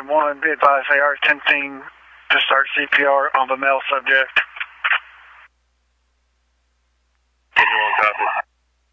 911, be advised they are attempting to start CPR on the male subject.